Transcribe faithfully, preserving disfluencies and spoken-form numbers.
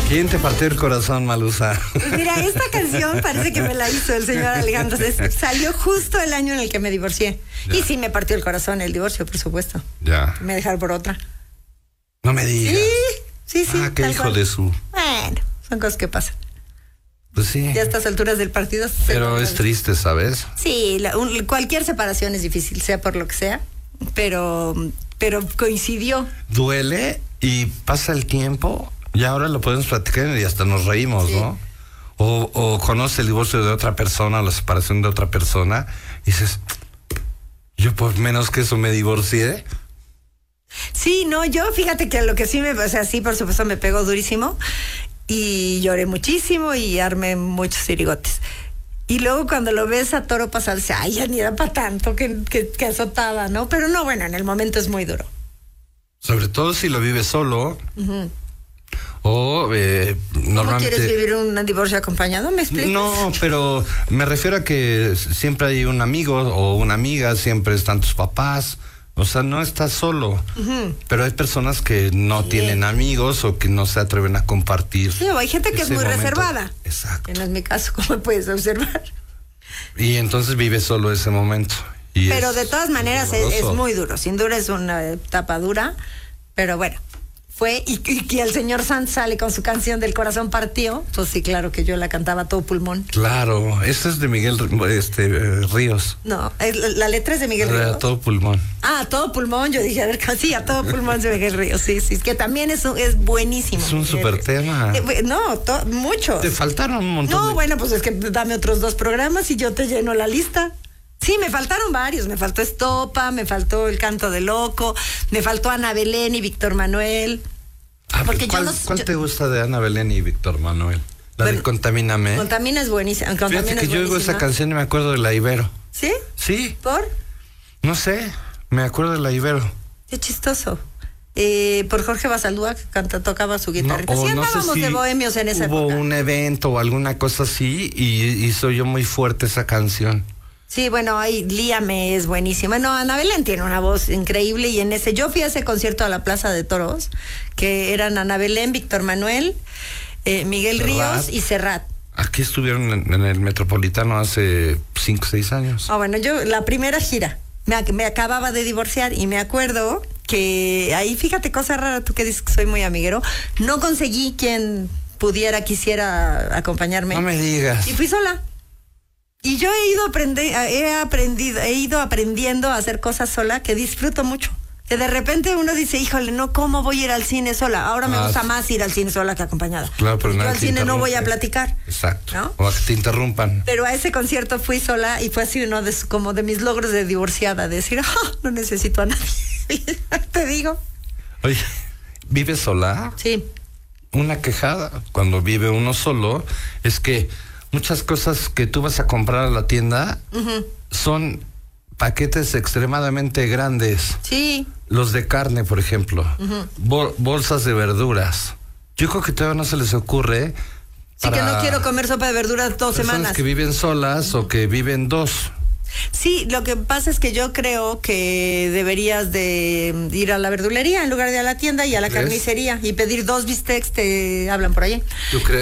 ¿Quién te partió el corazón, Malusa? Pues mira, esta canción parece que me la hizo el señor Alejandro. Salió justo el año en el que me divorcié. Ya. Y sí me partió el corazón el divorcio, por supuesto. Ya. Me dejaron por otra. No me digas. Sí, sí, sí. Ah, qué hijo cual. de su... Bueno, son cosas que pasan. Pues sí. Ya a estas alturas del partido. Pero es triste, ¿sabes? Sí, la, un, cualquier separación es difícil, sea por lo que sea, pero, pero coincidió. Duele y pasa el tiempo y ahora lo podemos platicar y hasta nos reímos, sí. ¿no? O, o conoce el divorcio de otra persona o la separación de otra persona y dices, yo por menos que eso me divorcié. Sí, no, yo fíjate que lo que sí me, o sea, sí, por supuesto me pegó durísimo. Y lloré muchísimo y armé muchos cirigotes. Y luego cuando lo ves a Toro pasar, dice, ay, ya ni era para tanto que, que, que azotaba, ¿no? Pero no, bueno, en el momento es muy duro. Sobre todo si lo vives solo. Uh-huh. O eh, normalmente... ¿Cómo quieres vivir un divorcio acompañado? ¿Me explicas? No, pero me refiero a que siempre hay un amigo o una amiga, siempre están tus papás. O sea, no estás solo, uh-huh. pero hay personas que no sí. tienen amigos o que no se atreven a compartir. Sí, o hay gente que es muy momento. reservada. Exacto. Que no es mi caso, como puedes observar. Y entonces vives solo ese momento. Y pero es, de todas maneras es, es muy duro, sin duda es una etapa dura, pero bueno. Fue, y, y que el señor Sanz sale con su canción del corazón partió, pues sí, claro que yo la cantaba a todo pulmón. Claro, esa es de Miguel este, eh, Ríos. No, es, la letra es de Miguel Ríos. A todo pulmón. Ah, a todo pulmón, yo dije, a ver, sí, a todo pulmón de Miguel Ríos, sí, sí, que también es, es buenísimo. Es un súper tema. Eh, no, to, muchos. Te faltaron un montón. No, de... bueno, pues es que dame otros dos programas y yo te lleno la lista. Sí, me faltaron varios, me faltó Estopa, me faltó El Canto de Loco, me faltó Ana Belén y Víctor Manuel. Ah, porque ¿Cuál, yo no, ¿cuál yo, te gusta de Ana Belén y Víctor Manuel? La bueno, de Contamíname. Contamina es buenísima. Fíjate que es yo oigo esa canción y me acuerdo de La Ibero. ¿Sí? Sí. ¿Por? No sé, me acuerdo de La Ibero. Qué chistoso. Eh, por Jorge Basaldúa, que canta, tocaba su guitarra. No, sí, andábamos no sé si de bohemios en esa hubo época. un evento o alguna cosa así y hizo yo muy fuerte esa canción. Sí, bueno, ahí Líame es buenísima. No, Ana Belén tiene una voz increíble y en ese, yo fui a ese concierto a la Plaza de Toros, que eran Ana Belén, Víctor Manuel, eh, Miguel Serrat. Ríos y Serrat. Aquí estuvieron en, en el Metropolitano hace cinco o seis años. Ah, bueno, yo, la primera gira, me, me acababa de divorciar y me acuerdo que ahí, fíjate, cosa rara, tú que dices que soy muy amiguero, no conseguí quien pudiera, quisiera acompañarme. No me digas. Y fui sola. Y yo he ido aprender, he aprendido, he ido aprendiendo a hacer cosas sola que disfruto mucho. Que de repente uno dice, híjole, no, ¿cómo voy a ir al cine sola? Ahora me ah, gusta más ir al cine sola que acompañada. Claro, pero yo nada al cine no voy a platicar. Exacto. ¿No? O a que te interrumpan. Pero a ese concierto fui sola y fue así uno de como de mis logros de divorciada, de decir, oh, no necesito a nadie. Te digo. Oye, ¿vives sola? Sí. Una quejada cuando vive uno solo es que muchas cosas que tú vas a comprar a la tienda uh-huh. son paquetes extremadamente grandes. Sí. Los de carne, por ejemplo. Uh-huh. Bol- bolsas de verduras. Yo creo que todavía no se les ocurre. Sí, que no quiero comer sopa de verduras dos semanas. Que viven solas uh-huh. o que viven dos. Sí, lo que pasa es que yo creo que deberías de ir a la verdulería en lugar de a la tienda y a la ¿Crees? carnicería y pedir dos bistecs, te hablan por allí. ¿Tú crees?